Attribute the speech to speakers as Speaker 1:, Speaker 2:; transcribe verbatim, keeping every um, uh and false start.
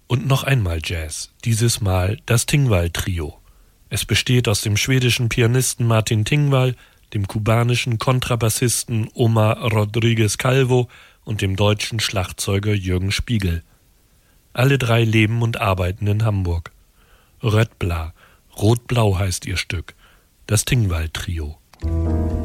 Speaker 1: Und noch einmal Jazz, dieses Mal das Tingwall-Trio. Es besteht aus dem schwedischen Pianisten Martin Tingwall, dem kubanischen Kontrabassisten Omar Rodriguez Calvo und dem deutschen Schlagzeuger Jürgen Spiegel. Alle drei leben und arbeiten in Hamburg. Röttbla, Rot-Blau heißt ihr Stück, das Tingwall-Trio.